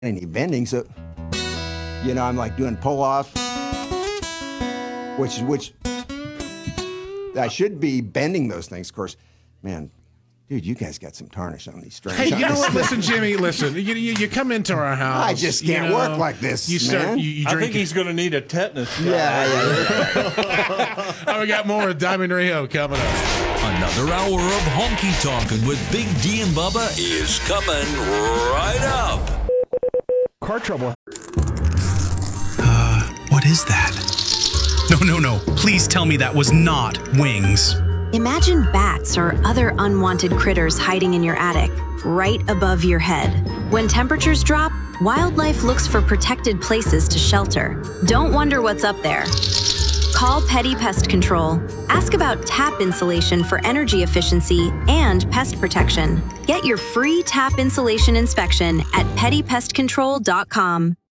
any bending, so I'm like doing pull-offs, which I should be bending those things, of course. Man, dude, you guys got some tarnish on these strings. Hey, you know what? Listen, Jimmy, listen. You come into our house. I just can't work like this, You start. man. You I drink. think he's going to need a tetanus shot. Yeah. Oh, we got more with Diamond Rio coming up. Another hour of honky tonkin' with Big D and Bubba is coming right up. Car trouble. What is that? No. Please tell me that was not wings. Imagine bats or other unwanted critters hiding in your attic, right above your head. When temperatures drop, wildlife looks for protected places to shelter. Don't wonder what's up there. Call Petty Pest Control. Ask about tap insulation for energy efficiency and pest protection. Get your free tap insulation inspection at pettypestcontrol.com.